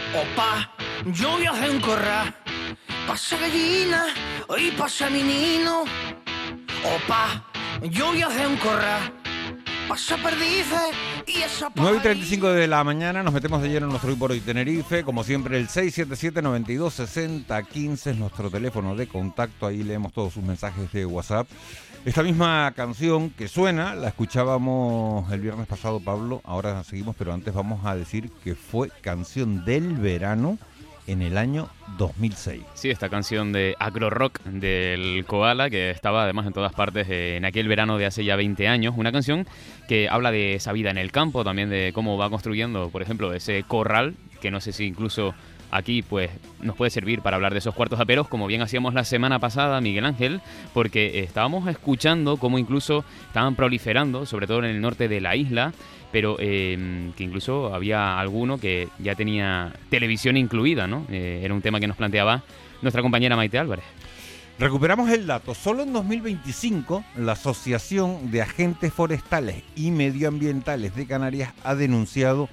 Opa, yo viajé en corral, pasa gallina y pasa menino. Opa, yo viajé en corral, pasa perdices y esa 9:35 de la mañana, nos metemos de lleno en nuestro Hoy Tenerife. Como siempre, el 677-926015 es nuestro teléfono de contacto. Ahí leemos todos sus mensajes de WhatsApp. Esta misma canción que suena, la escuchábamos el viernes pasado, Pablo. Ahora seguimos, pero antes vamos a decir que fue canción del verano en el año 2006. Sí, esta canción de agro rock del Koala, que estaba además en todas partes en aquel verano de hace ya 20 años. Una canción que habla de esa vida en el campo, también de cómo va construyendo, por ejemplo, ese corral, que no sé si incluso aquí pues nos puede servir para hablar de esos cuartos aperos, como bien hacíamos la semana pasada, Miguel Ángel, porque estábamos escuchando cómo incluso estaban proliferando, sobre todo en el norte de la isla, pero que incluso había alguno que ya tenía televisión incluida, ¿no? Era un tema que nos planteaba nuestra compañera Maite Álvarez. Recuperamos el dato. Solo en 2025, la Asociación de Agentes Forestales y Medioambientales de Canarias ha denunciado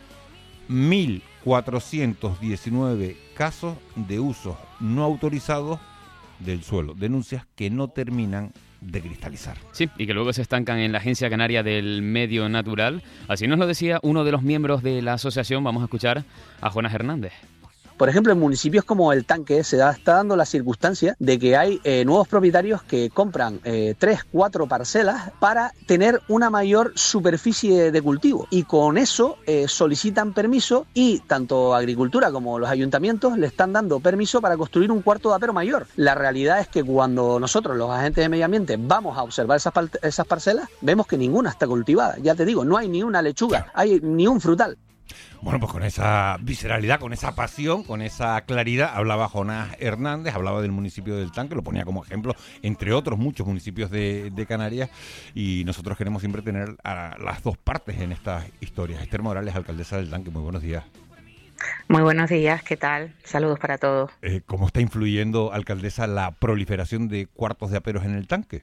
1.419 casos de usos no autorizados del suelo. Denuncias que no terminan de cristalizar. Sí, y que luego se estancan en la Agencia Canaria del Medio Natural. Así nos lo decía uno de los miembros de la asociación. Vamos a escuchar a Jonas Hernández. Por ejemplo, en municipios como El Tanque está dando la circunstancia de que hay nuevos propietarios que compran 3, 4 parcelas para tener una mayor superficie de cultivo y con eso solicitan permiso y tanto Agricultura como los ayuntamientos le están dando permiso para construir un cuarto de apero mayor. La realidad es que cuando nosotros, los agentes de medio ambiente, vamos a observar esas parcelas, vemos que ninguna está cultivada. Ya te digo, no hay ni una lechuga, hay ni un frutal. Bueno, pues con esa visceralidad, con esa pasión, con esa claridad, hablaba Jonas Hernández, hablaba del municipio del Tanque, lo ponía como ejemplo, entre otros muchos municipios de Canarias, y nosotros queremos siempre tener a las dos partes en estas historias. Esther Morales, alcaldesa del Tanque, muy buenos días. Muy buenos días, ¿qué tal? Saludos para todos. ¿Cómo está influyendo, alcaldesa, la proliferación de cuartos de aperos en el Tanque?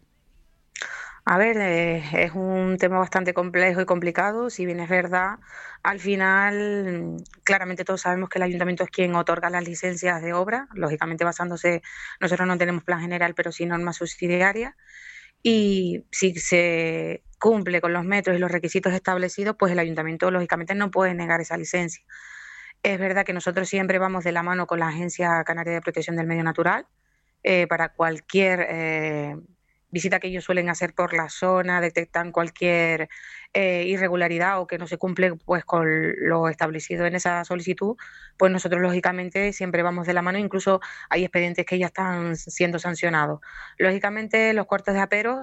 A ver, es un tema bastante complejo y complicado, si bien es verdad, al final claramente todos sabemos que el ayuntamiento es quien otorga las licencias de obra, lógicamente basándose, nosotros no tenemos plan general, pero sí normas subsidiarias, y si se cumple con los metros y los requisitos establecidos, pues el ayuntamiento lógicamente no puede negar esa licencia. Es verdad que nosotros siempre vamos de la mano con la Agencia Canaria de Protección del Medio Natural para cualquier visita que ellos suelen hacer por la zona, detectan cualquier irregularidad o que no se cumple pues con lo establecido en esa solicitud, pues nosotros lógicamente siempre vamos de la mano, incluso hay expedientes que ya están siendo sancionados. Lógicamente los cuartos de aperos,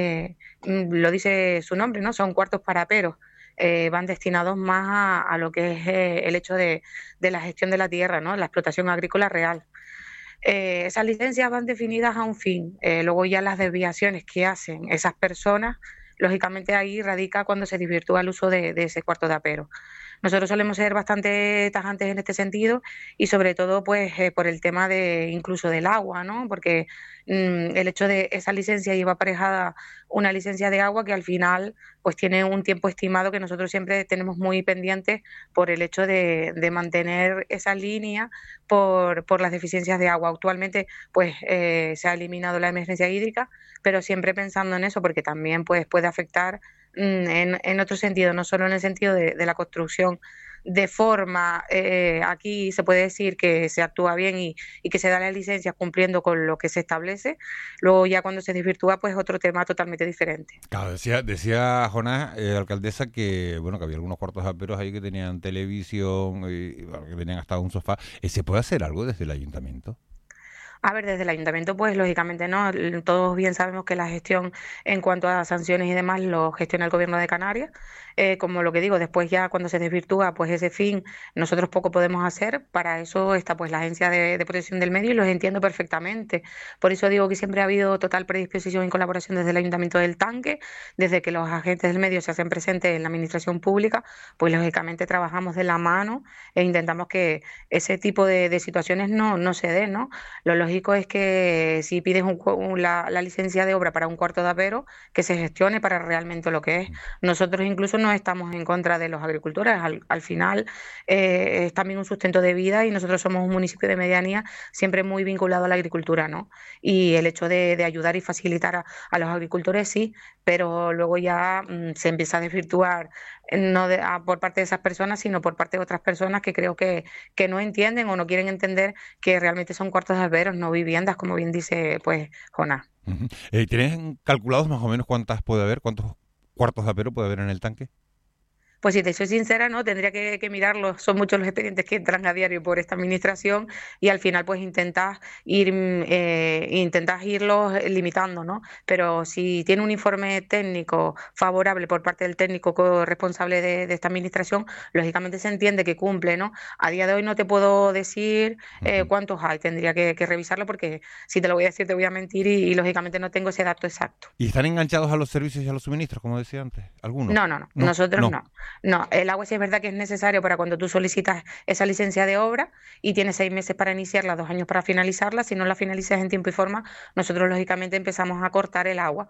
lo dice su nombre, ¿no? Son cuartos para aperos. Van destinados más a lo que es el hecho de la gestión de la tierra, ¿no? La explotación agrícola real. Esas licencias van definidas a un fin, luego ya las desviaciones que hacen esas personas, lógicamente ahí radica cuando se desvirtúa el uso de ese cuarto de apero. Nosotros solemos ser bastante tajantes en este sentido y sobre todo pues por el tema de incluso del agua, ¿no? Porque el hecho de esa licencia lleva aparejada una licencia de agua que al final pues tiene un tiempo estimado que nosotros siempre tenemos muy pendientes por el hecho de mantener esa línea por las deficiencias de agua. Actualmente pues se ha eliminado la emergencia hídrica, pero siempre pensando en eso porque también pues puede afectar en otro sentido, no solo en el sentido de la construcción de forma, aquí se puede decir que se actúa bien y que se da las licencias cumpliendo con lo que se establece, luego ya cuando se desvirtúa pues otro tema totalmente diferente. Claro, decía Jonás, alcaldesa, que bueno, que había algunos cuartos de aperos ahí que tenían televisión, que tenían hasta un sofá. ¿Se puede hacer algo desde el ayuntamiento? A ver, desde el ayuntamiento, pues lógicamente no. Todos bien sabemos que la gestión en cuanto a sanciones y demás lo gestiona el Gobierno de Canarias. Como lo que digo, después ya cuando se desvirtúa pues ese fin, nosotros poco podemos hacer. Para eso está pues la Agencia de Protección del Medio y los entiendo perfectamente. Por eso digo que siempre ha habido total predisposición y colaboración desde el Ayuntamiento del Tanque, desde que los agentes del medio se hacen presentes en la administración pública, pues lógicamente trabajamos de la mano e intentamos que ese tipo de situaciones no se den, ¿no? Lo lógico es que si pides la licencia de obra para un cuarto de apero, que se gestione para realmente lo que es. Nosotros incluso no estamos en contra de los agricultores. Al final es también un sustento de vida y nosotros somos un municipio de medianía siempre muy vinculado a la agricultura, ¿no? Y el hecho de ayudar y facilitar a los agricultores, sí, pero luego ya se empieza a desvirtuar no por parte de esas personas, sino por parte de otras personas que creo que no entienden o no quieren entender que realmente son cuartos de alberos, no viviendas, como bien dice pues Jonás. Uh-huh. ¿Tienen calculados más o menos cuántos cuartos de apero puede haber en el tanque? Pues si te soy sincera, no, tendría que mirarlos. Son muchos los expedientes que entran a diario por esta administración y al final pues intentas irlos limitando, ¿no? Pero si tiene un informe técnico favorable por parte del técnico responsable de esta administración, lógicamente se entiende que cumple, ¿no? A día de hoy no te puedo decir cuántos hay, tendría que revisarlo porque si te lo voy a decir te voy a mentir y lógicamente no tengo ese dato exacto. ¿Y están enganchados a los servicios y a los suministros, como decía antes? ¿Algunos? No, nosotros no. No, el agua sí es verdad que es necesario para cuando tú solicitas esa licencia de obra y tienes 6 meses para iniciarla, 2 años para finalizarla. Si no la finalizas en tiempo y forma, nosotros lógicamente empezamos a cortar el agua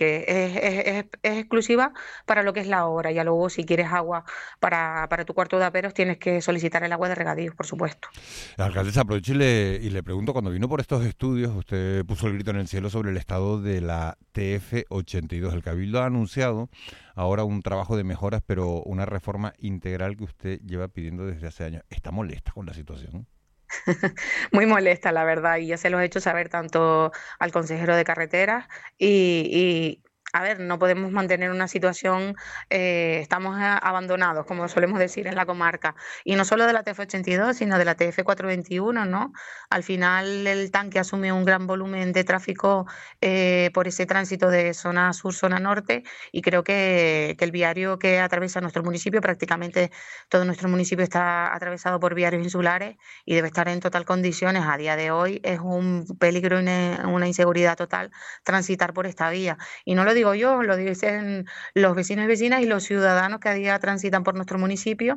porque es exclusiva para lo que es la obra. Ya luego si quieres agua para tu cuarto de aperos tienes que solicitar el agua de regadío, por supuesto. La alcaldesa, aprovecho y le pregunto, cuando vino por estos estudios, usted puso el grito en el cielo sobre el estado de la TF82. El Cabildo ha anunciado ahora un trabajo de mejoras, pero una reforma integral que usted lleva pidiendo desde hace años. ¿Está molesta con la situación? Muy molesta, la verdad, y ya se lo he hecho saber tanto al consejero de carreteras y a ver, no podemos mantener una situación, estamos abandonados, como solemos decir en la comarca, y no solo de la TF82, sino de la TF421, ¿no? Al final el tanque asume un gran volumen de tráfico por ese tránsito de zona sur, zona norte, y creo que el viario que atraviesa nuestro municipio, prácticamente todo nuestro municipio está atravesado por viarios insulares y debe estar en total condiciones. A día de hoy es un peligro y una inseguridad total transitar por esta vía, y no lo digo yo, lo dicen los vecinos y vecinas y los ciudadanos que a día transitan por nuestro municipio,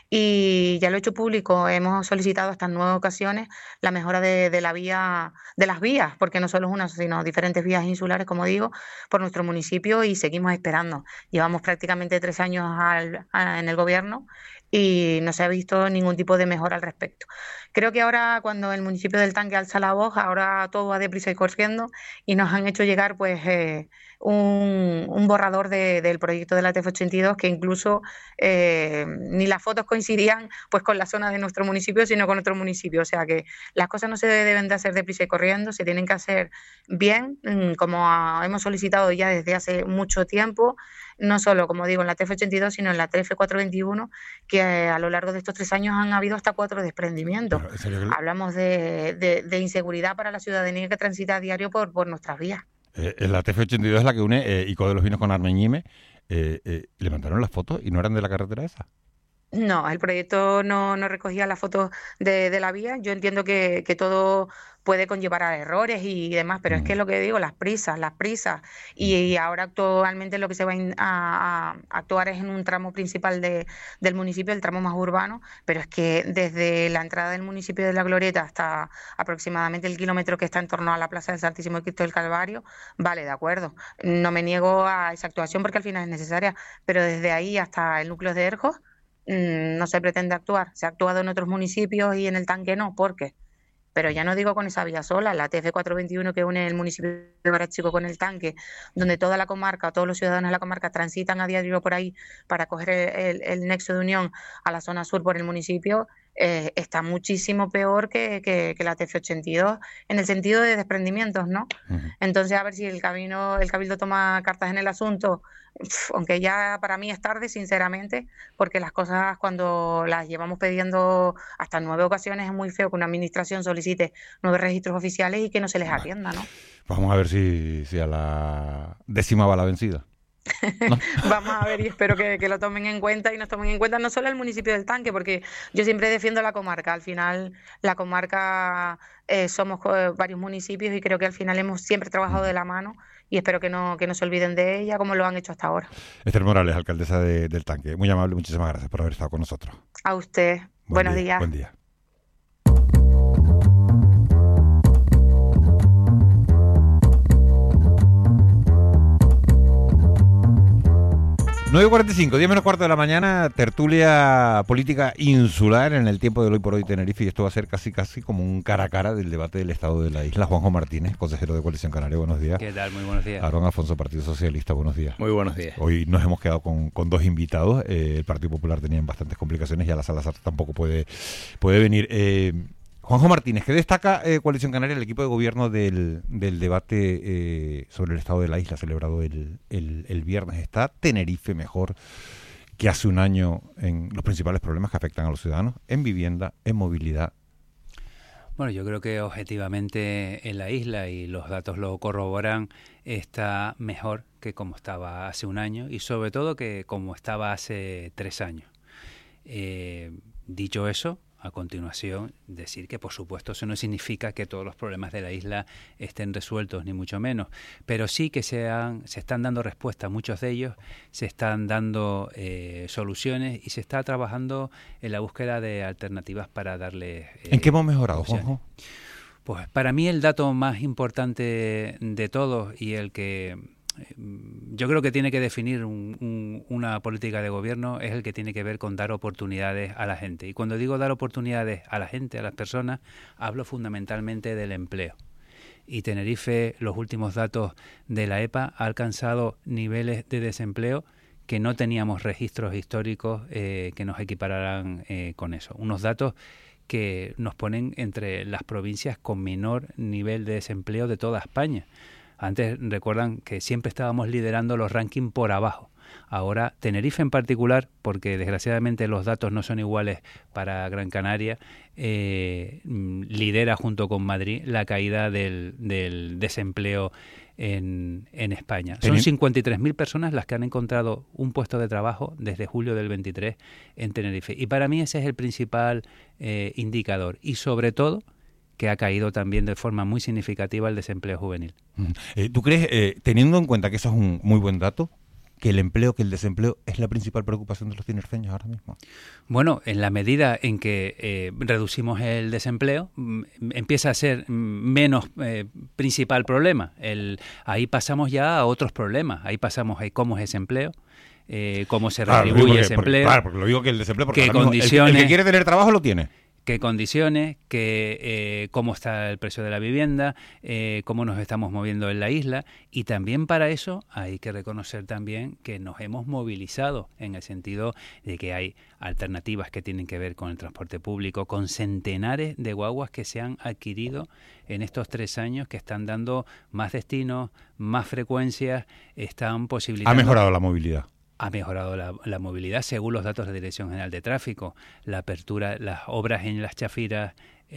y ya lo he hecho público. Hemos solicitado hasta en 9 ocasiones la mejora de la vía, de las vías, porque no solo es una, sino diferentes vías insulares, como digo, por nuestro municipio, y seguimos esperando. Llevamos prácticamente 3 años en el gobierno y no se ha visto ningún tipo de mejora al respecto. Creo que ahora, cuando el municipio del Tanque alza la voz, ahora todo va deprisa y corriendo, y nos han hecho llegar pues un borrador del proyecto de la TF82 que incluso ni las fotos coincidían pues con la zona de nuestro municipio, sino con otro municipio. O sea que las cosas no se deben de hacer deprisa y corriendo, se tienen que hacer bien, como hemos solicitado ya desde hace mucho tiempo, no solo, como digo, en la TF82, sino en la TF421, que a lo largo de estos 3 años han habido hasta 4 desprendimientos. Hablamos de inseguridad para la ciudadanía que transita a diario por nuestras vías. La TF82 es la que une Ico de los Vinos con Armeñime. ¿Le mandaron las fotos y no eran de la carretera esa? No, el proyecto no recogía las fotos de la vía. Yo entiendo que todo puede conllevar a errores y demás, pero es que lo que digo, las prisas, y ahora actualmente lo que se va a actuar es en un tramo principal del municipio, el tramo más urbano, pero es que desde la entrada del municipio de La Glorieta hasta aproximadamente el kilómetro que está en torno a la Plaza del Santísimo Cristo del Calvario, vale, de acuerdo, no me niego a esa actuación porque al final es necesaria, pero desde ahí hasta el núcleo de Erjos no se pretende actuar. Se ha actuado en otros municipios y en el Tanque no. ¿Por qué? Pero ya no digo con esa vía sola, la TF421 que une el municipio de Barachico con el Tanque, donde toda la comarca, todos los ciudadanos de la comarca transitan a diario por ahí para coger el nexo de unión a la zona sur por el municipio, está muchísimo peor que la TF82 en el sentido de desprendimientos, ¿no? Entonces, a ver si el Cabildo toma cartas en el asunto, aunque ya para mí es tarde, sinceramente, porque las cosas cuando las llevamos pidiendo hasta 9 ocasiones es muy feo que una administración solicite 9 registros oficiales y que no se les atienda, ¿no? Vamos a ver si a la 10ª va la vencida. ¿No? Vamos a ver, y espero que lo tomen en cuenta, y nos tomen en cuenta no solo el municipio del Tanque, porque yo siempre defiendo la comarca. Al final la comarca somos varios municipios y creo que al final hemos siempre trabajado de la mano, y espero que no se olviden de ella como lo han hecho hasta ahora. Esther Morales, alcaldesa del Tanque, muy amable, muchísimas gracias por haber estado con nosotros. A usted, buenos días. Buen día. 9:45, 10 menos cuarto de la mañana, tertulia política insular en el tiempo de Hoy por Hoy Tenerife, y esto va a ser casi como un cara a cara del debate del estado de la isla. Juanjo Martínez, consejero de Coalición Canaria, buenos días. ¿Qué tal? Muy buenos días. Aarón Alfonso, Partido Socialista, buenos días. Muy buenos días. Hoy nos hemos quedado con dos invitados. El Partido Popular tenía bastantes complicaciones, ya la Salazar tampoco puede venir. Juanjo Martínez, ¿qué destaca Coalición Canaria, el equipo de gobierno del debate sobre el estado de la isla celebrado el viernes? ¿Está Tenerife mejor que hace un año en los principales problemas que afectan a los ciudadanos, en vivienda, en movilidad? Bueno, yo creo que objetivamente en la isla, y los datos lo corroboran, está mejor que como estaba hace un año y sobre todo que como estaba hace 3 años. Dicho eso, a continuación, decir que, por supuesto, eso no significa que todos los problemas de la isla estén resueltos, ni mucho menos, pero sí que se están dando respuestas, muchos de ellos se están dando soluciones y se está trabajando en la búsqueda de alternativas para darle ¿En qué hemos mejorado, Juanjo? Pues para mí el dato más importante de todos y el que yo creo que tiene que definir una política de gobierno es el que tiene que ver con dar oportunidades a la gente. Y cuando digo dar oportunidades a la gente, a las personas, hablo fundamentalmente del empleo. Y Tenerife, los últimos datos de la EPA, ha alcanzado niveles de desempleo que no teníamos registros históricos que nos equipararan con eso. Unos datos que nos ponen entre las provincias con menor nivel de desempleo de toda España. Antes recuerdan que siempre estábamos liderando los rankings por abajo. Ahora Tenerife en particular, porque desgraciadamente los datos no son iguales para Gran Canaria, lidera junto con Madrid la caída del desempleo en España. Son 53.000 personas las que han encontrado un puesto de trabajo desde julio del 23 en Tenerife. Y para mí ese es el principal indicador. Y sobre todo, que ha caído también de forma muy significativa el desempleo juvenil. ¿Tú crees, teniendo en cuenta que eso es un muy buen dato, que el desempleo es la principal preocupación de los tinerfeños ahora mismo? Bueno, en la medida en que reducimos el desempleo, empieza a ser menos principal problema. Ahí pasamos ya a otros problemas. Ahí pasamos a cómo es ese empleo, cómo se retribuye ese empleo. Porque lo digo que el desempleo, porque qué ahora mismo condiciones, el que quiere tener trabajo lo tiene. Qué condiciones, cómo está el precio de la vivienda, cómo nos estamos moviendo en la isla, y también para eso hay que reconocer también que nos hemos movilizado en el sentido de que hay alternativas que tienen que ver con el transporte público, con centenares de guaguas que se han adquirido en estos 3 años, que están dando más destinos, más frecuencias, están posibilitando... ¿Ha mejorado la movilidad? Ha mejorado la movilidad según los datos de la Dirección General de Tráfico. La apertura, las obras en Las Chafiras,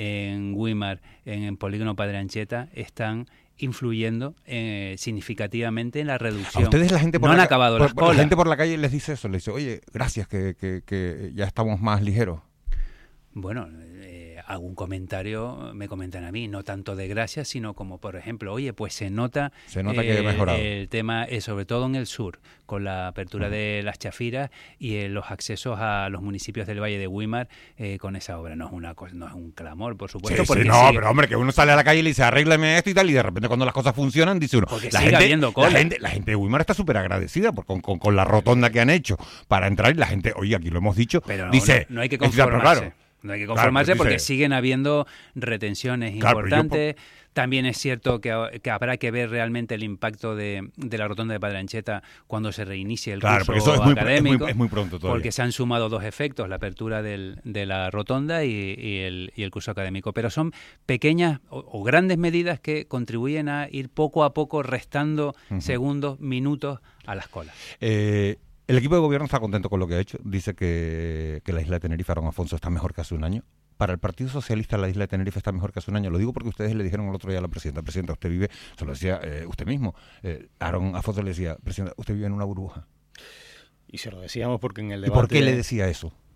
en Güímar, en el Polígono Padre Anchieta, están influyendo significativamente en la reducción. ¿A ustedes la gente no han acabado las colas? La gente por la calle les dice eso, les dice, oye, gracias, que ya estamos más ligeros. Bueno, algún comentario me comentan a mí, no tanto de gracias, sino como, por ejemplo, oye, pues se nota que ha mejorado el tema, sobre todo en el sur, con la apertura de Las Chafiras y los accesos a los municipios del Valle de Güímar con esa obra. No es un clamor, por supuesto. Sí, pero hombre, que uno sale a la calle y le dice, arréglame esto y tal, y de repente cuando las cosas funcionan, dice uno, la gente de Güímar está súper agradecida con la rotonda que han hecho para entrar, y la gente, oye, aquí lo hemos dicho, pero dice... No hay que conformarse. Claro, no hay que conformarse, porque porque siguen habiendo retenciones importantes. También es cierto que habrá que ver realmente el impacto de la rotonda de Padre Anchieta cuando se reinicie el curso eso académico. Es muy pronto todavía. Porque se han sumado 2 efectos, la apertura de la rotonda y el curso académico. Pero son pequeñas o grandes medidas que contribuyen a ir poco a poco restando segundos, minutos a las colas. El equipo de gobierno está contento con lo que ha hecho. Dice que la isla de Tenerife, Aarón Alfonso, está mejor que hace un año. Para el Partido Socialista, la isla de Tenerife está mejor que hace un año. Lo digo porque ustedes le dijeron el otro día a la presidenta, usted vive, se lo decía usted mismo, Aarón Alfonso le decía, presidenta, usted vive en una burbuja. Y se lo decíamos porque en el debate... ¿Y por qué le decía eso?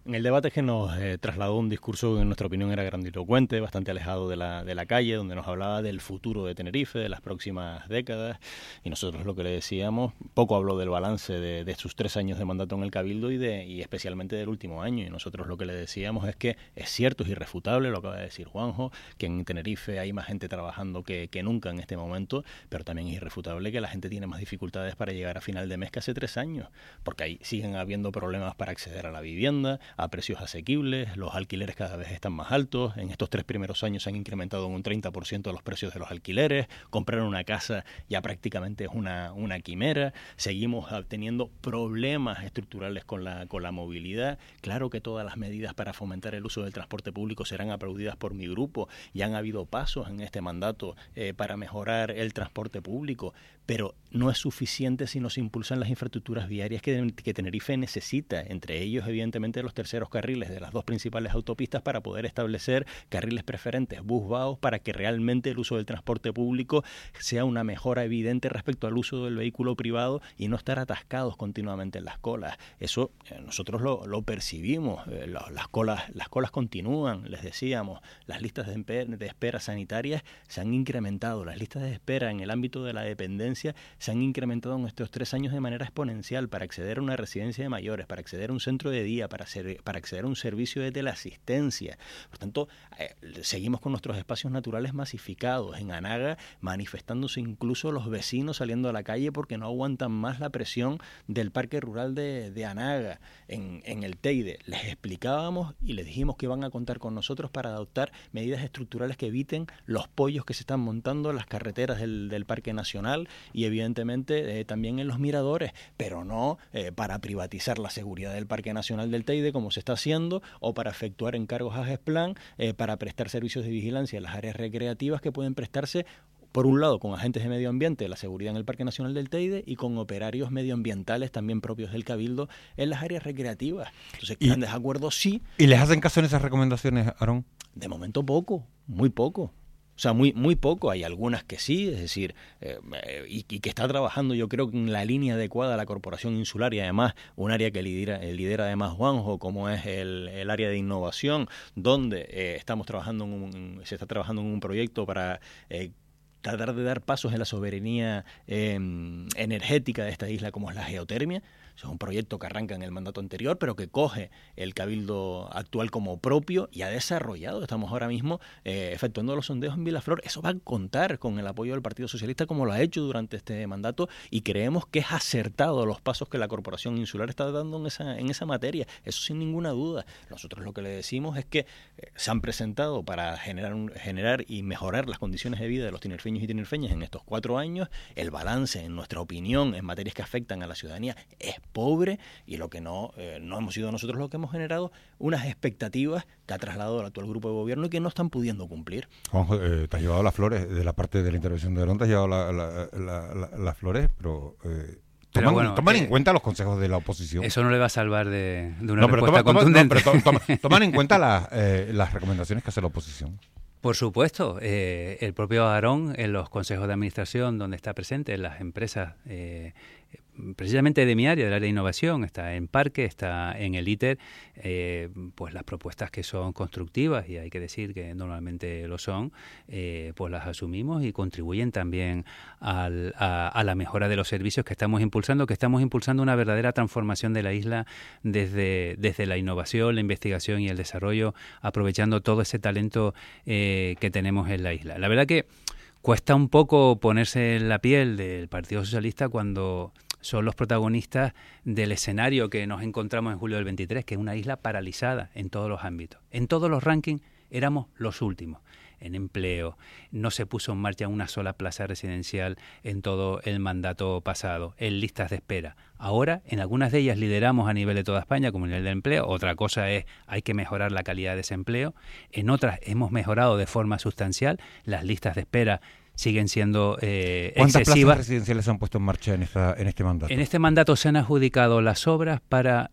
En el debate que nos trasladó un discurso que en nuestra opinión era grandilocuente, bastante alejado de la calle, donde nos hablaba del futuro de Tenerife, de las próximas décadas, y nosotros lo que le decíamos, poco habló del balance de sus 3 años de mandato en el Cabildo y especialmente del último año, y nosotros lo que le decíamos es que es cierto, es irrefutable, lo acaba de decir Juanjo, que en Tenerife hay más gente trabajando que nunca en este momento, pero también es irrefutable que la gente tiene más dificultades para llegar a final de mes que hace 3 años, porque ahí siguen habiendo problemas para acceder a la vivienda, a precios asequibles, los alquileres cada vez están más altos, en estos 3 primeros años se han incrementado un 30% los precios de los alquileres, comprar una casa ya prácticamente es una quimera, seguimos teniendo problemas estructurales con la movilidad, claro que todas las medidas para fomentar el uso del transporte público serán aplaudidas por mi grupo, ya han habido pasos en este mandato para mejorar el transporte público, pero no es suficiente si no se impulsan las infraestructuras viarias que Tenerife necesita, entre ellos evidentemente los terceros carriles de las 2 principales autopistas para poder establecer carriles preferentes, busvaos, para que realmente el uso del transporte público sea una mejora evidente respecto al uso del vehículo privado y no estar atascados continuamente en las colas. Eso nosotros lo percibimos, las colas continúan, les decíamos, las listas de espera sanitarias se han incrementado, las listas de espera en el ámbito de la dependencia se han incrementado en estos 3 años de manera exponencial para acceder a una residencia de mayores, para acceder a un centro de día, para acceder a un servicio de teleasistencia. Por tanto, seguimos con nuestros espacios naturales masificados. En Anaga, manifestándose incluso los vecinos saliendo a la calle porque no aguantan más la presión del parque rural de Anaga. En el Teide les explicábamos y les dijimos que van a contar con nosotros para adoptar medidas estructurales que eviten los pollos que se están montando en las carreteras del Parque Nacional y evidentemente también en los miradores, pero no para privatizar la seguridad del Parque Nacional del Teide como se está haciendo, o para efectuar encargos a GESPLAN para prestar servicios de vigilancia en las áreas recreativas que pueden prestarse por un lado con agentes de medio ambiente, la seguridad en el Parque Nacional del Teide, y con operarios medioambientales también propios del Cabildo en las áreas recreativas. Entonces, ¿están de acuerdo? Sí. ¿Y les hacen caso en esas recomendaciones, Aarón? De momento poco, muy poco. O sea, muy poco. Hay algunas que sí, es decir, y que está trabajando, yo creo, en la línea adecuada la Corporación Insular, y además un área que lidera además Juanjo, como es el área de innovación, donde se está trabajando en un proyecto para tratar de dar pasos en la soberanía energética de esta isla, como es la geotermia. Es un proyecto que arranca en el mandato anterior, pero que coge el Cabildo actual como propio y ha desarrollado. Estamos ahora mismo efectuando los sondeos en Vilaflor. Eso va a contar con el apoyo del Partido Socialista, como lo ha hecho durante este mandato, y creemos que es acertado los pasos que la Corporación Insular está dando en esa materia. Eso sin ninguna duda. Nosotros lo que le decimos es que se han presentado para generar y mejorar las condiciones de vida de los tinerfeños y tinerfeñas en estos 4 años. El balance, en nuestra opinión, en materias que afectan a la ciudadanía es pobre, y lo que no hemos sido nosotros los que hemos generado unas expectativas que ha trasladado el actual grupo de gobierno y que no están pudiendo cumplir. Juanjo, te has llevado las flores de la parte de la intervención de Aarón, te has llevado las flores, pero toman en cuenta los consejos de la oposición. Eso no le va a salvar de una respuesta contundente. Toman en cuenta las recomendaciones que hace la oposición. Por supuesto, el propio Aarón, en los consejos de administración donde está presente, en las empresas precisamente de mi área, del área de innovación, está en Parque, está en el ITER, pues las propuestas que son constructivas, y hay que decir que normalmente lo son, pues las asumimos y contribuyen también a la mejora de los servicios que estamos impulsando una verdadera transformación de la isla desde la innovación, la investigación y el desarrollo, aprovechando todo ese talento que tenemos en la isla. La verdad que cuesta un poco ponerse en la piel del Partido Socialista cuando son los protagonistas del escenario que nos encontramos en julio del 23, que es una isla paralizada en todos los ámbitos. En todos los rankings éramos los últimos. En empleo, no se puso en marcha una sola plaza residencial en todo el mandato pasado, en listas de espera. Ahora, en algunas de ellas lideramos a nivel de toda España como nivel de empleo. Otra cosa es, hay que mejorar la calidad de ese empleo. En otras hemos mejorado de forma sustancial. Las listas de espera siguen siendo excesivas. ¿Cuántas plazas residenciales se han puesto en marcha en este mandato? En este mandato se han adjudicado las obras para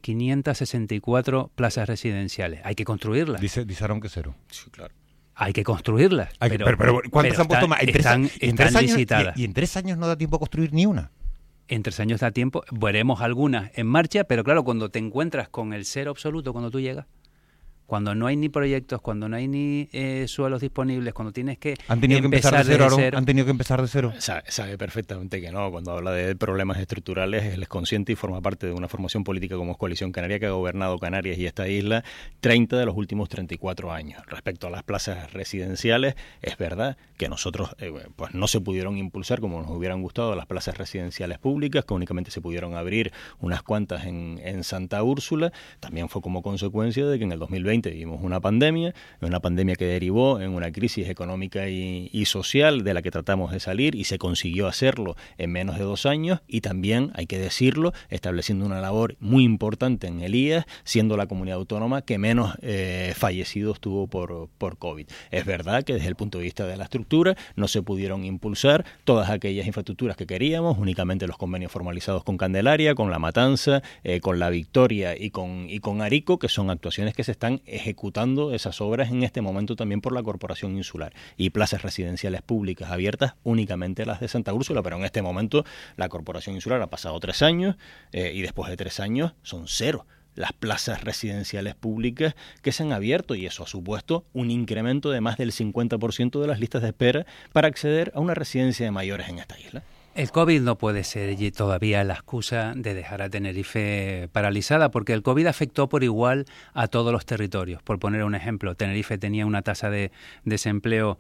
564 plazas residenciales. Hay que construirlas. Dice Aarón que 0. Sí, claro. Hay que construirlas. Pero ¿cuántas han puesto más? Están licitadas. ¿Y en 3 años no da tiempo a construir ni una? En 3 años da tiempo, veremos algunas en marcha, pero claro, cuando te encuentras con el cero absoluto, cuando tú llegas, cuando no hay ni proyectos, cuando no hay ni suelos disponibles, cuando tienes que ¿Han tenido que empezar de cero, Aarón? ¿Han tenido que empezar de cero? Sabe perfectamente que no. Cuando habla de problemas estructurales, él es consciente y forma parte de una formación política como es Coalición Canaria, que ha gobernado Canarias y esta isla 30 de los últimos 34 años. Respecto a las plazas residenciales, es verdad que nosotros pues no se pudieron impulsar como nos hubieran gustado las plazas residenciales públicas, que únicamente se pudieron abrir unas cuantas en Santa Úrsula. También fue como consecuencia de que en el 2020 vivimos una pandemia que derivó en una crisis económica y social de la que tratamos de salir, y se consiguió hacerlo en menos de 2 años, y también, hay que decirlo, estableciendo una labor muy importante en el IAS, siendo la comunidad autónoma que menos fallecidos tuvo por COVID. Es verdad que desde el punto de vista de la estructura no se pudieron impulsar todas aquellas infraestructuras que queríamos, únicamente los convenios formalizados con Candelaria, con La Matanza, con La Victoria y con Arico, que son actuaciones que se están ejecutando esas obras en este momento también por la Corporación Insular, y plazas residenciales públicas abiertas únicamente las de Santa Úrsula, pero en este momento la Corporación Insular ha pasado 3 años y después de 3 años son 0 las plazas residenciales públicas que se han abierto, y eso ha supuesto un incremento de más del 50% de las listas de espera para acceder a una residencia de mayores en esta isla. El COVID no puede ser todavía la excusa de dejar a Tenerife paralizada, porque el COVID afectó por igual a todos los territorios. Por poner un ejemplo, Tenerife tenía una tasa de desempleo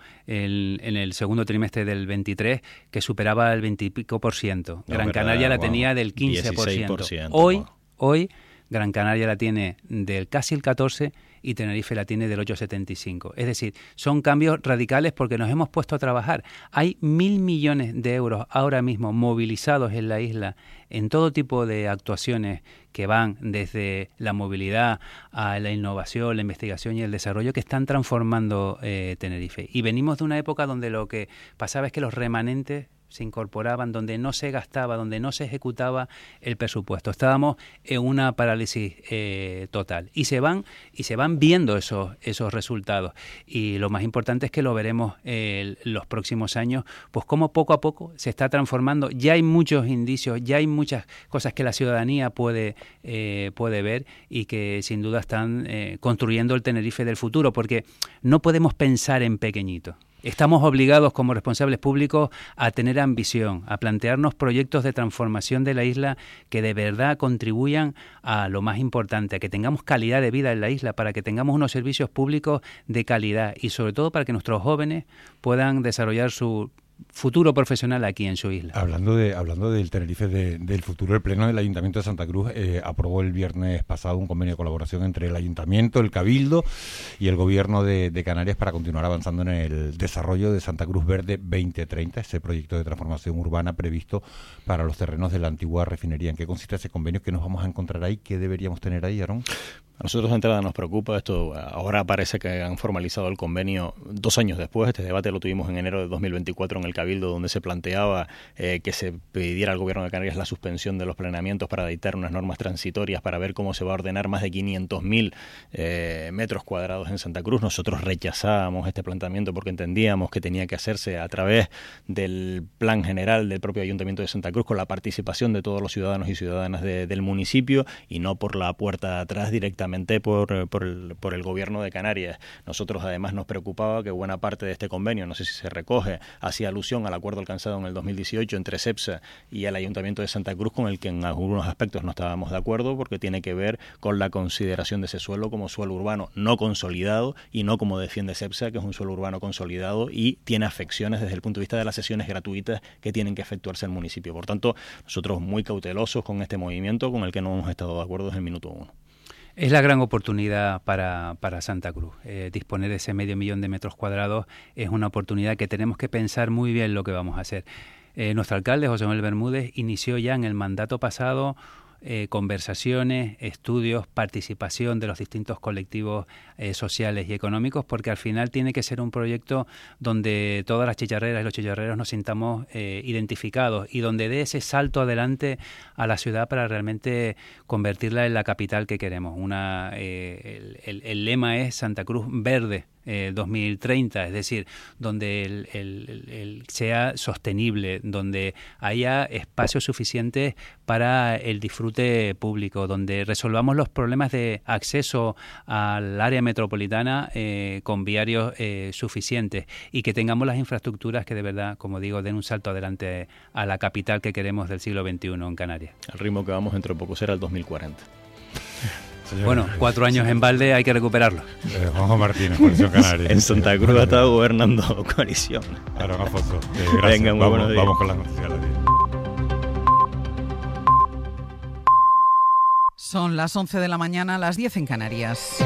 en el segundo trimestre del 23 que superaba el 20 y pico %. Gran Canaria la tenía del 15%. Hoy Gran Canaria la tiene del casi el 14% y Tenerife la tiene del 8,75%. Es decir, son cambios radicales porque nos hemos puesto a trabajar. Hay 1.000 millones de euros ahora mismo movilizados en la isla en todo tipo de actuaciones que van desde la movilidad a la innovación, la investigación y el desarrollo, que están transformando Tenerife. Y venimos de una época donde lo que pasaba es que los remanentes se incorporaban, donde no se gastaba, donde no se ejecutaba el presupuesto. Estábamos en una parálisis total. Y se van viendo esos resultados. Y lo más importante es que lo veremos los próximos años, pues cómo poco a poco se está transformando. Ya hay muchos indicios, ya hay muchas cosas que la ciudadanía puede ver y que sin duda están construyendo el Tenerife del futuro, porque no podemos pensar en pequeñito. Estamos obligados como responsables públicos a tener ambición, a plantearnos proyectos de transformación de la isla que de verdad contribuyan a lo más importante, a que tengamos calidad de vida en la isla, para que tengamos unos servicios públicos de calidad y sobre todo para que nuestros jóvenes puedan desarrollar su futuro profesional aquí en su isla. Hablando del Tenerife del futuro, el Pleno del Ayuntamiento de Santa Cruz aprobó el viernes pasado un convenio de colaboración entre el Ayuntamiento, el Cabildo y el Gobierno de Canarias para continuar avanzando en el desarrollo de Santa Cruz Verde 2030, ese proyecto de transformación urbana previsto para los terrenos de la antigua refinería. ¿En qué consiste ese convenio? ¿Qué nos vamos a encontrar ahí? ¿Qué deberíamos tener ahí, Aarón? A nosotros de entrada nos preocupa esto. Ahora parece que han formalizado el convenio 2 años después. Este debate lo tuvimos en enero de 2024 en el Cabildo, donde se planteaba que se pidiera al Gobierno de Canarias la suspensión de los planeamientos para dictar unas normas transitorias para ver cómo se va a ordenar más de 500.000 metros cuadrados en Santa Cruz. Nosotros rechazábamos este planteamiento porque entendíamos que tenía que hacerse a través del plan general del propio Ayuntamiento de Santa Cruz, con la participación de todos los ciudadanos y ciudadanas del municipio, y no por la puerta de atrás directamente por el Gobierno de Canarias. Nosotros además nos preocupaba que buena parte de este convenio, no sé si se recoge, hacía alusión al acuerdo alcanzado en el 2018 entre CEPSA y el Ayuntamiento de Santa Cruz, con el que en algunos aspectos no estábamos de acuerdo, porque tiene que ver con la consideración de ese suelo como suelo urbano no consolidado y no como defiende CEPSA, que es un suelo urbano consolidado y tiene afecciones desde el punto de vista de las sesiones gratuitas que tienen que efectuarse en el municipio. Por tanto, nosotros muy cautelosos con este movimiento, con el que no hemos estado de acuerdo desde el minuto 1. Es la gran oportunidad para Santa Cruz. Disponer de ese 500.000 de metros cuadrados es una oportunidad que tenemos que pensar muy bien lo que vamos a hacer. Nuestro alcalde, José Manuel Bermúdez, inició ya en el mandato pasado conversaciones, estudios, participación de los distintos colectivos sociales y económicos, porque al final tiene que ser un proyecto donde todas las chicharreras y los chicharreros nos sintamos identificados y donde dé ese salto adelante a la ciudad para realmente convertirla en la capital que queremos. El lema es Santa Cruz Verde 2030, es decir, donde el sea sostenible, donde haya espacios suficientes para el disfrute público, donde resolvamos los problemas de acceso al área metropolitana con viarios suficientes y que tengamos las infraestructuras que de verdad, como digo, den un salto adelante a la capital que queremos del siglo XXI en Canarias. Al ritmo que vamos dentro de poco será el 2040. Bueno, 4 años en balde, hay que recuperarlo. Juanjo Martínez, Coalición Canaria. En Santa Cruz ha estado gobernando coalición. Aaron Afonso, gracias. Venga, muy buenos días. Vamos con las noticias. Son las 11 de la mañana, las 10 en Canarias.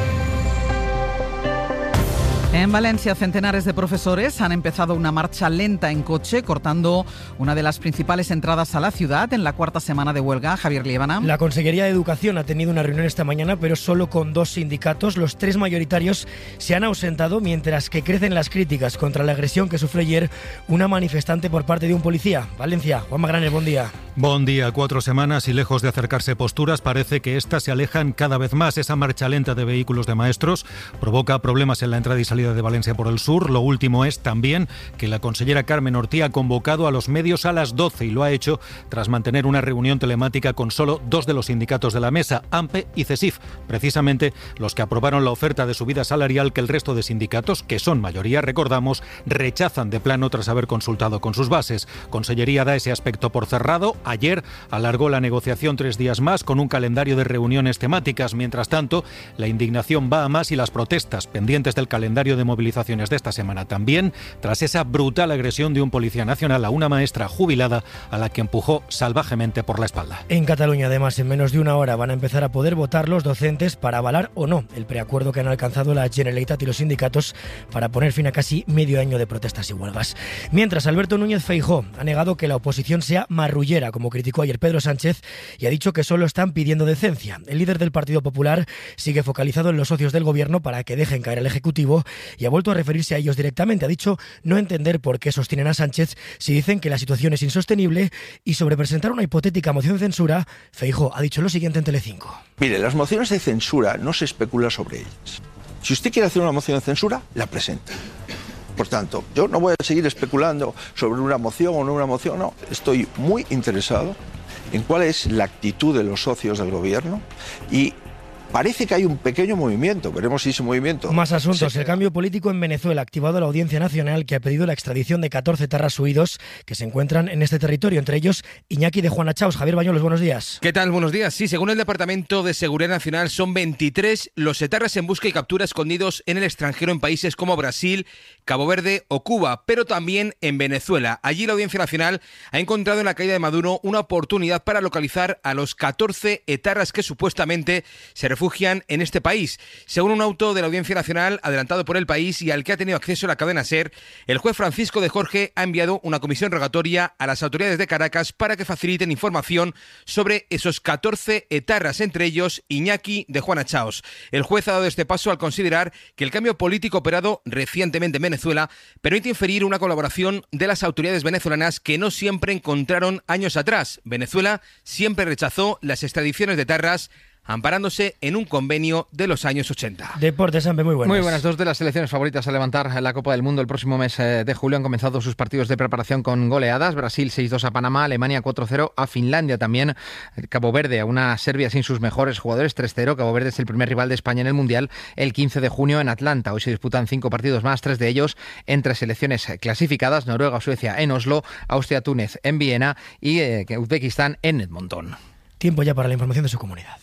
En Valencia, centenares de profesores han empezado una marcha lenta en coche, cortando una de las principales entradas a la ciudad en la 4ª semana de huelga. Javier Liébana. La Consellería de Educación ha tenido una reunión esta mañana, pero solo con 2 sindicatos. Los 3 mayoritarios se han ausentado, mientras que crecen las críticas contra la agresión que sufrió ayer una manifestante por parte de un policía. Valencia, Juan Magranes, buen día. Buen día. 4 semanas y lejos de acercarse posturas, parece que éstas se alejan cada vez más. Esa marcha lenta de vehículos de maestros provoca problemas en la entrada y salida de Valencia por el sur. Lo último es también que la consellera Carmen Ortí ha convocado a los medios a las 12 y lo ha hecho tras mantener una reunión telemática con solo 2 de los sindicatos de la mesa, AMPE y CESIF, precisamente los que aprobaron la oferta de subida salarial que el resto de sindicatos, que son mayoría, recordamos, rechazan de plano tras haber consultado con sus bases. Consellería da ese aspecto por cerrado. Ayer alargó la negociación 3 días más con un calendario de reuniones temáticas. Mientras tanto, la indignación va a más y las protestas pendientes del calendario de movilizaciones de esta semana también, tras esa brutal agresión de un policía nacional a una maestra jubilada a la que empujó salvajemente por la espalda. En Cataluña, además, en menos de una hora van a empezar a poder votar los docentes para avalar o no el preacuerdo que han alcanzado la Generalitat y los sindicatos para poner fin a casi medio año de protestas y huelgas. Mientras, Alberto Núñez Feijóo ha negado que la oposición sea marrullera, como criticó ayer Pedro Sánchez, y ha dicho que solo están pidiendo decencia. El líder del Partido Popular sigue focalizado en los socios del gobierno para que dejen caer al Ejecutivo y ha vuelto a referirse a ellos directamente. Ha dicho no entender por qué sostienen a Sánchez si dicen que la situación es insostenible, y sobre presentar una hipotética moción de censura, Feijóo ha dicho lo siguiente en Telecinco. Mire, las mociones de censura no se especula sobre ellas. Si usted quiere hacer una moción de censura, la presenta. Por tanto, yo no voy a seguir especulando sobre una moción o no una moción, no. Estoy muy interesado en cuál es la actitud de los socios del gobierno y parece que hay un pequeño movimiento, veremos si ese movimiento... Más asuntos. El cambio político en Venezuela ha activado la Audiencia Nacional, que ha pedido la extradición de 14 etarras huidos que se encuentran en este territorio, entre ellos Iñaki de Juanachaos. Javier Bañuelos, buenos días. ¿Qué tal? Buenos días. Sí, según el Departamento de Seguridad Nacional, son 23 los etarras en busca y captura escondidos en el extranjero en países como Brasil, Cabo Verde o Cuba, pero también en Venezuela. Allí la Audiencia Nacional ha encontrado en la caída de Maduro una oportunidad para localizar a los 14 etarras que supuestamente se refugian en este país. Según un auto de la Audiencia Nacional adelantado por El País y al que ha tenido acceso la cadena SER, el juez Francisco de Jorge ha enviado una comisión rogatoria a las autoridades de Caracas para que faciliten información sobre esos 14 etarras, entre ellos Iñaki de Juanachaos. El juez ha dado este paso al considerar que el cambio político operado recientemente en Venezuela permite inferir una colaboración de las autoridades venezolanas que no siempre encontraron años atrás. Venezuela siempre rechazó las extradiciones de etarras, amparándose en un convenio de los años 80. Deportes, Ambe, muy buenas. Muy buenas. 2 de las selecciones favoritas a levantar la Copa del Mundo el próximo mes de julio han comenzado sus partidos de preparación con goleadas. Brasil 6-2 a Panamá, Alemania 4-0 a Finlandia también, Cabo Verde a una Serbia sin sus mejores jugadores 3-0. Cabo Verde es el primer rival de España en el Mundial el 15 de junio en Atlanta. Hoy se disputan 5 partidos más, 3 de ellos entre selecciones clasificadas: Noruega o Suecia en Oslo, Austria-Túnez en Viena y Uzbekistán en Edmonton. Tiempo ya para la información de su comunidad.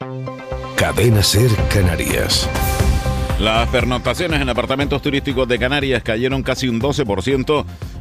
Cadena SER Canarias. Las pernoctaciones en apartamentos turísticos de Canarias cayeron casi un 12%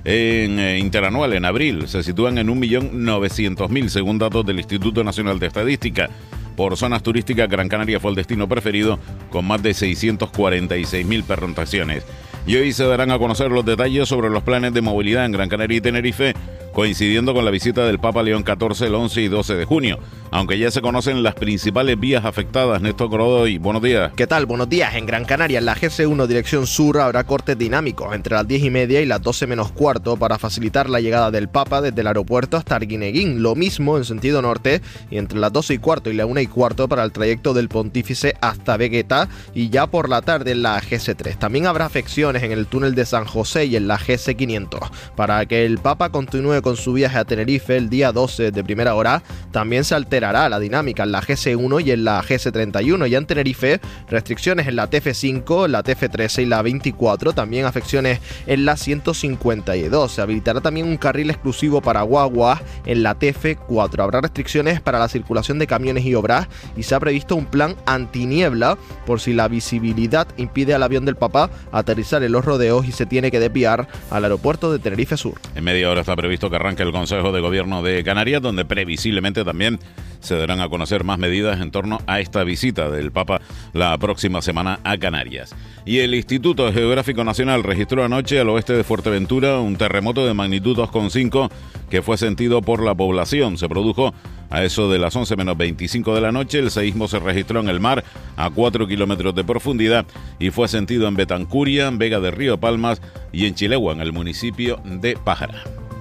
en interanual en abril. Se sitúan en 1.900.000 según datos del Instituto Nacional de Estadística. Por zonas turísticas, Gran Canaria fue el destino preferido, con más de 646.000 pernoctaciones. Y hoy se darán a conocer los detalles sobre los planes de movilidad en Gran Canaria y Tenerife, coincidiendo con la visita del Papa León XIV el 11 y 12 de junio. Aunque ya se conocen las principales vías afectadas. Néstor Godoy, buenos días. ¿Qué tal? Buenos días. En Gran Canaria, en la GC1 dirección sur, habrá cortes dinámicos entre las 10:30 y las 12 menos cuarto para facilitar la llegada del Papa desde el aeropuerto hasta Arguineguín. Lo mismo en sentido norte y entre las 12 y cuarto y la 1 y cuarto para el trayecto del Pontífice hasta Vegeta, y ya por la tarde en la GC3. También habrá afecciones en el túnel de San José y en la GC500. Para que el Papa continúe con su viaje a Tenerife el día 12 de primera hora, también se alterará la dinámica en la GC1 y en la GC31. Ya en Tenerife, restricciones en la TF5, la TF13 y la 24, también afecciones en la 152. Se habilitará también un carril exclusivo para guaguas en la TF4. Habrá restricciones para la circulación de camiones y obras, y se ha previsto un plan antiniebla por si la visibilidad impide al avión del Papa aterrizar en los rodeos y se tiene que desviar al aeropuerto de Tenerife Sur. En media hora está previsto que arranque el Consejo de Gobierno de Canarias, donde previsiblemente también se darán a conocer más medidas en torno a esta visita del Papa la próxima semana a Canarias. Y el Instituto Geográfico Nacional registró anoche al oeste de Fuerteventura un terremoto de magnitud 2,5 que fue sentido por la población. Se produjo a eso de las 11 menos 25 de la noche. El seísmo se registró en el mar a 4 kilómetros de profundidad y fue sentido en Betancuria, en Vega de Río Palmas y en Chilegua, en el municipio de Pájara.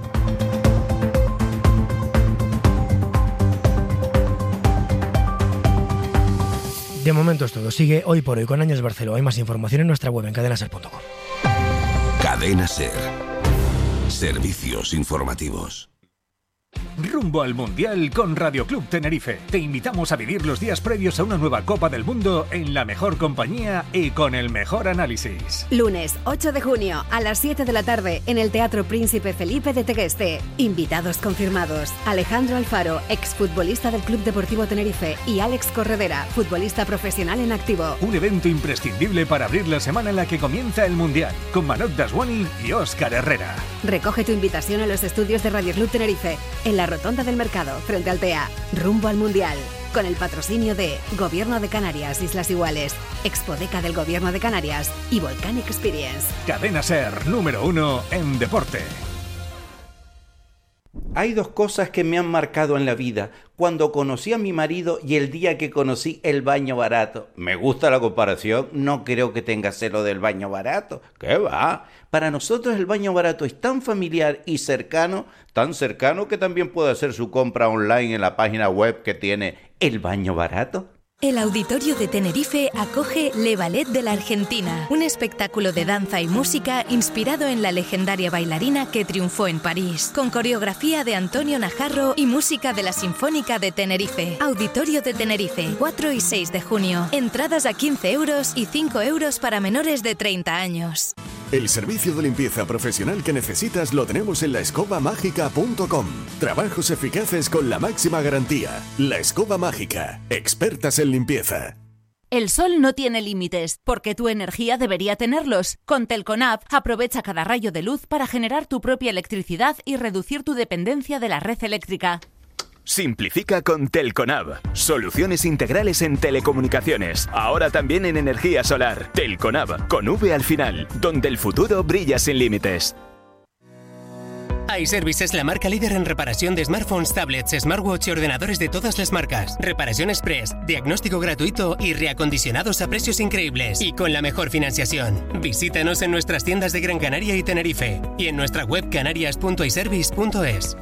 De momento es todo. Sigue Hoy por Hoy con Ángels Barceló. Hay más información en nuestra web en cadenaser.com. Cadena Ser. Servicios informativos. Rumbo al Mundial con Radio Club Tenerife. Te invitamos a vivir los días previos a una nueva Copa del Mundo en la mejor compañía y con el mejor análisis. Lunes 8 de junio a las 7 de la tarde en el Teatro Príncipe Felipe de Tegueste. Invitados confirmados: Alejandro Alfaro, exfutbolista del Club Deportivo Tenerife, y Alex Corredera, futbolista profesional en activo. Un evento imprescindible para abrir la semana en la que comienza el Mundial, con Manot Daswani y Óscar Herrera. Recoge tu invitación a los estudios de Radio Club Tenerife, en la Rotonda del Mercado, frente al TEA. Rumbo al Mundial, con el patrocinio de Gobierno de Canarias, Islas Iguales, Expodeca del Gobierno de Canarias y Volcanic Experience. Cadena Ser, número 1 en deporte. Hay dos cosas que me han marcado en la vida: cuando conocí a mi marido y el día que conocí el baño barato. Me gusta la comparación, no creo que tenga celo del baño barato. ¿Qué va? Para nosotros el baño barato es tan familiar y cercano, tan cercano que también puede hacer su compra online en la página web que tiene El Baño Barato. El Auditorio de Tenerife acoge Le Ballet de la Argentina, un espectáculo de danza y música inspirado en la legendaria bailarina que triunfó en París, con coreografía de Antonio Najarro y música de la Sinfónica de Tenerife. Auditorio de Tenerife, 4 y 6 de junio. Entradas a 15 euros y 5 euros para menores de 30 años. El servicio de limpieza profesional que necesitas lo tenemos en laescobamágica.com. Trabajos eficaces con la máxima garantía. La Escoba Mágica, expertas en limpieza. El sol no tiene límites, porque tu energía debería tenerlos. Con Telconab, aprovecha cada rayo de luz para generar tu propia electricidad y reducir tu dependencia de la red eléctrica. Simplifica con Telconab. Soluciones integrales en telecomunicaciones. Ahora también en energía solar. Telconab, con V al final, donde el futuro brilla sin límites. iService es la marca líder en reparación de smartphones, tablets, smartwatch y ordenadores de todas las marcas. Reparación express, diagnóstico gratuito y reacondicionados a precios increíbles. Y con la mejor financiación. Visítanos en nuestras tiendas de Gran Canaria y Tenerife. Y en nuestra web canarias.iservice.es.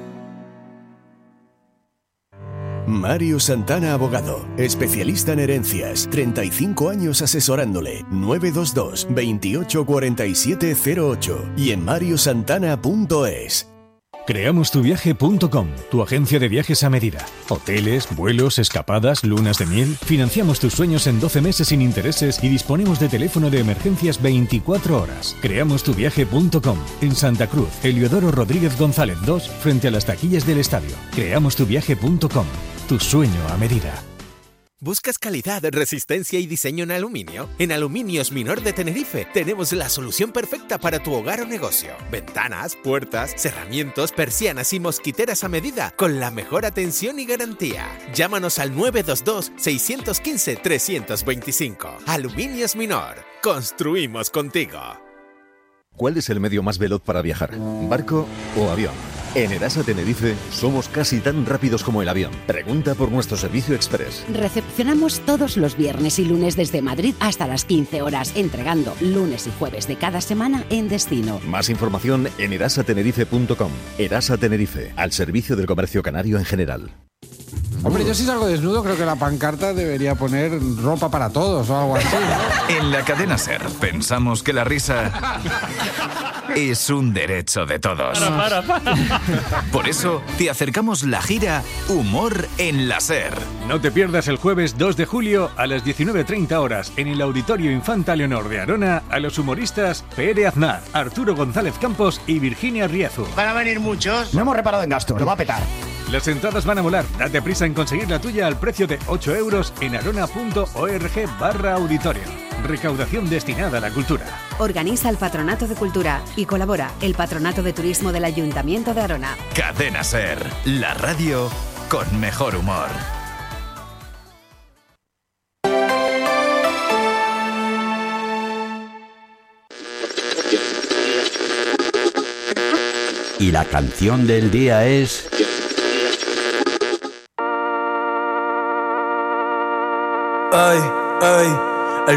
Mario Santana Abogado, especialista en herencias, 35 años asesorándole, 922 28 47 08 y en mariosantana.es. Creamostuviaje.com, tu agencia de viajes a medida. Hoteles, vuelos, escapadas, lunas de miel. Financiamos tus sueños en 12 meses sin intereses y disponemos de teléfono de emergencias 24 horas. Creamostuviaje.com, en Santa Cruz, Heliodoro Rodríguez González 2, frente a las taquillas del estadio. Creamostuviaje.com, tu sueño a medida. ¿Buscas calidad, resistencia y diseño en aluminio? En Aluminios Minor de Tenerife tenemos la solución perfecta para tu hogar o negocio. Ventanas, puertas, cerramientos, persianas y mosquiteras a medida con la mejor atención y garantía. Llámanos al 922 615 325. Aluminios Minor. Construimos contigo. ¿Cuál es el medio más veloz para viajar? ¿Barco o avión? En Erasa Tenerife somos casi tan rápidos como el avión. Pregunta por nuestro servicio express. Recepcionamos todos los viernes y lunes desde Madrid hasta las 15 horas, entregando lunes y jueves de cada semana en destino. Más información en erasatenerife.com. Erasa Tenerife, al servicio del comercio canario en general. Hombre, yo si salgo desnudo creo que la pancarta debería poner ropa para todos o algo así, ¿no? En la cadena SER pensamos que la risa es un derecho de todos. Para. Por eso te acercamos la gira Humor en la SER. No te pierdas el jueves 2 de julio a las 19:30 horas en el Auditorio Infanta Leonor de Arona a los humoristas Pere Aznar, Arturo González Campos y Virginia Riezu. Van a venir muchos. No hemos reparado en gastos, lo va a petar. Las entradas van a volar. Date prisa en conseguir la tuya al precio de 8 euros en arona.org/auditorio. Recaudación destinada a la cultura. Organiza el Patronato de Cultura y colabora el Patronato de Turismo del Ayuntamiento de Arona. Cadena SER, la radio con mejor humor. Y la canción del día es... Ay, ay.